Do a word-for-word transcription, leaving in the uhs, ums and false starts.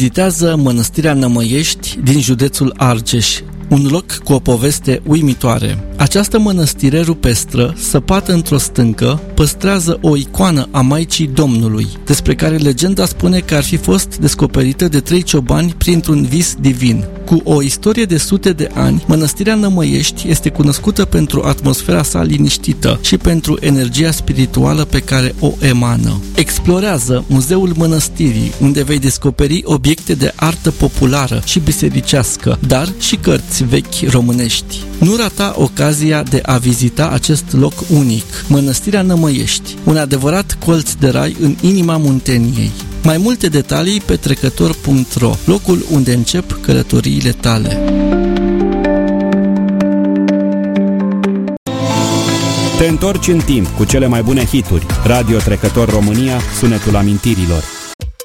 vizitează Mănăstirea Nămăiești din județul Argeș, un loc cu o poveste uimitoare. Această mănăstire rupestră, săpată într-o stâncă, păstrează o icoană a Maicii Domnului, despre care legenda spune că ar fi fost descoperită de trei ciobani printr-un vis divin. Cu o istorie de sute de ani, Mănăstirea Nămăiești este cunoscută pentru atmosfera sa liniștită și pentru energia spirituală pe care o emană. Explorează Muzeul Mănăstirii, unde vei descoperi obiecte de artă populară și bisericească, dar și cărți vechi românești. Nu rata ocazia de a vizita acest loc unic, Mănăstirea Nămăiești, un adevărat colț de rai în inima Munteniei. Mai multe detalii pe trecător punct ro, locul unde încep călătoriile tale. Te întorci în timp cu cele mai bune hituri. Radio Trecător România, sunetul amintirilor.